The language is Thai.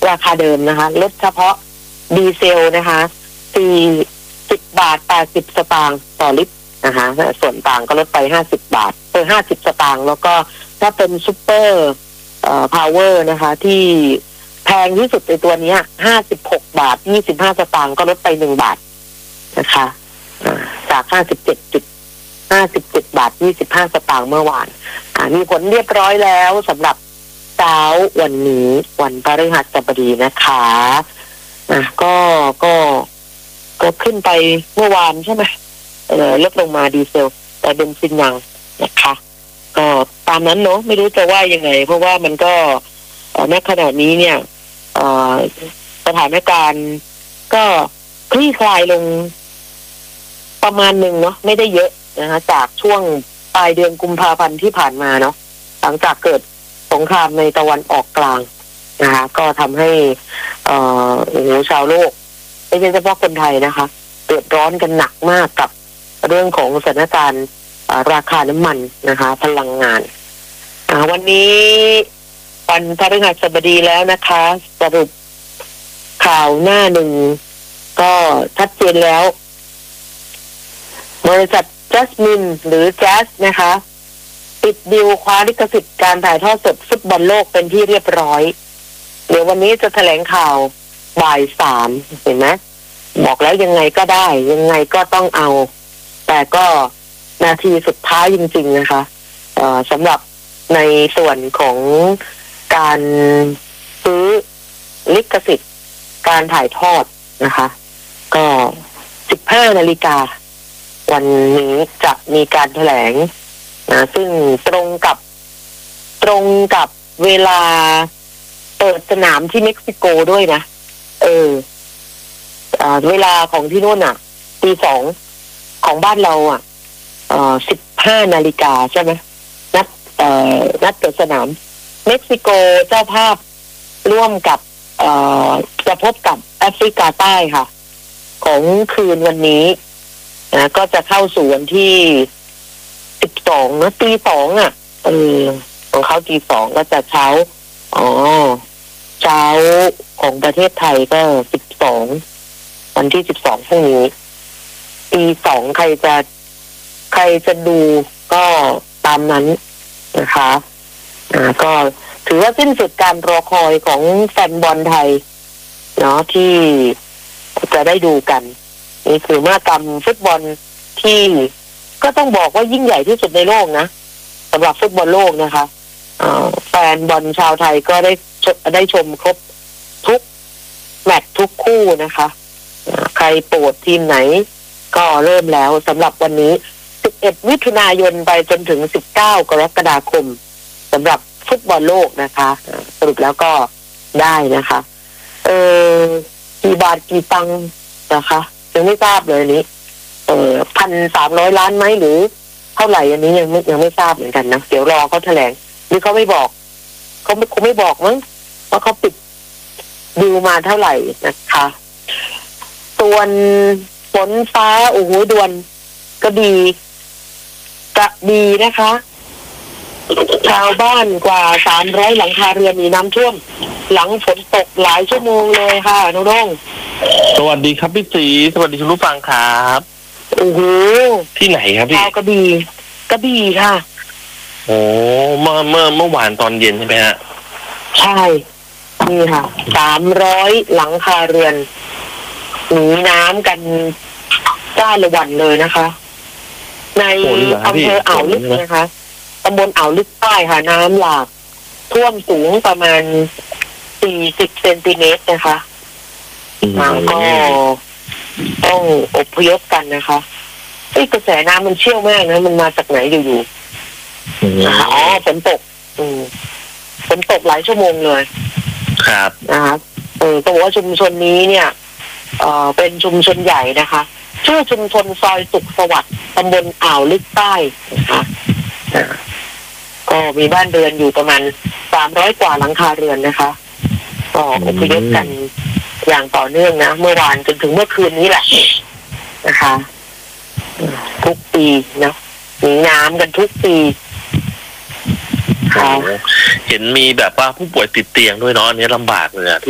ราคาเดิมนะคะลดเฉพาะดีเซลนะคะ40.80 สตางค์ต่อลิตรนะคะส่วนต่างก็ลดไป50 สตางค์แล้วก็ถ้าเป็นซุปเปอร์พาวเวอร์นะคะที่แพงที่สุดในตัวนี้56.25 สตางค์ก็ลดไป1 บาทนะคะจาก57.25 สตางค์เมื่อวานมีผลเรียบร้อยแล้วสำหรับเช้าวันนี้วันพฤหัสบดีนะคะก็ขึ้นไปเมื่อวานใช่ไหมลดลงมาดีเซลแต่เบนซินยังนะคะก็ตามนั้นเนาะไม่รู้จะว่ายังไงเพราะว่ามันก็ณขณะนี้เนี่ยสถานการณ์ก็คลี่คลายลงประมาณหนึ่งเนาะไม่ได้เยอะนะคะจากช่วงปลายเดือนกุมภาพันธ์ที่ผ่านมาเนาะหลังจากเกิดสงครามในตะวันออกกลางนะคะก็ทำให้ชาวโลกไม่ใช่เฉพาะคนไทยนะคะเดือดร้อนกันหนักมากกับเรื่องของสถานการณ์ราคาน้ำมันนะคะพลังงานวันนี้วันพฤหัสบดีแล้วนะคะสรุปข่าวหน้าหนึ่งก็ชัดเจนแล้วบริษัทจัสมินหรือแจ๊สนะคะปิดดีลคว้าลิขสิทธิ์การถ่ายทอดสดฟุตบอลโลกเป็นที่เรียบร้อยเดี๋ยววันนี้จะแถลงข่าวบ่าย 3เห็นไหมบอกแล้วยังไงก็ได้ยังไงก็ต้องเอาแต่ก็นาทีสุดท้ายจริงๆนะคะสำหรับในส่วนของการซื้อลิขสิทธิ์การถ่ายทอดนะคะก็15 นาฬิกาวันนี้จะมีการแถลงซึ่งตรงกับเวลาเปิดสนามที่เม็กซิโกด้วยนะเวลาของที่นู่นอ่ะตี 2ของบ้านเราอ่ะ15 นาฬิกาใช่ไหมนัดเปิดสนามเม็กซิโกเจ้าภาพร่วมกับจะพบกับแอฟริกาใต้ค่ะของคืนวันนี้ก็จะเข้าสู่วันที่12นะตี 2อ่ะของเขาตี 2ก็จะเช้าของประเทศไทยก็12วันที่12พรุ่งนี้ตี 2ใครจะดูก็ตามนั้นนะคะก็ถือว่าสิ้นสุดการรอคอยของแฟนบอลไทยเนาะที่จะได้ดูกันนี่คือมหกรรมฟุตบอลที่ก็ต้องบอกว่ายิ่งใหญ่ที่สุดในโลกนะสำหรับฟุตบอลโลกนะคะแฟนบอลชาวไทยก็ได้ชมครบทุกแมตช์ทุกคู่นะคะใครโปรดทีมไหนก็เริ่มแล้วสำหรับวันนี้11 มิถุนายนไปจนถึง19 กรกฎาคมสำหรับฟุตบอลโลกนะคะสรุปแล้วก็ได้นะคะกี่บาทกี่ตังค์นะคะยังไม่ทราบเลยนี้1,300 ล้านไหมหรือเท่าไหร่อันนี้ยังไม่ทราบเหมือนกันนะเดี๋ยวรอเขาแถลงหรือเขาไม่บอกเขาคงไม่บอกมั้งว่าเขาปิดดีลมาเท่าไหร่นะคะส่วนฝนฟ้าโอ้โหดวนกระบี่นะคะชาวบ้านกว่า300 หลังคาเรือนมีน้ำท่วมหลังฝนตกหลายชั่วโมงเลยค่ะน้องสวัสดีครับพี่สีสวัสดีคุณผู้ฟังครับโอ้โหที่ไหนครับพี่กระบี่ค่ะโอ้เมื่อวานตอนเย็นใช่ไหมฮะใช่นี่ค่ะ300 หลังคาเรือนหนีน้ำกันจ้าละวันเลยนะคะในอำเภออ่าวลึกนะคะตำบลอ่าวลึกใต้ค่ะน้ำหลากท่วมสูงประมาณ40 เซนติเมตรนะคะก็ต้องอพยพกันนะคะกระแสน้ำมันเชี่ยวมากนะมันมาจากไหนอยู่ๆนะคะฝนตกหลายชั่วโมงเลยครับนะคะก็บอกว่าชุมชนนี้เนี่ยเป็นชุมชนใหญ่นะคะชื่อชุมชนซอยสุขสวัสดิ์ตำบลอ่าวลึกใต้นะคะก็มีบ้านเรือนอยู่ประมาณ300 กว่าหลังคาเรือนนะคะก็อพยพกันอย่างต่อเนื่องนะเมื่อวานจนถึงเมื่อคืนนี้แหละนะคะทุกปีนะหนีน้ำกันทุกปีเห็นมีแบบว่าผู้ป่วยติดเตียงด้วยเนาะอันนี้ลำบากเลย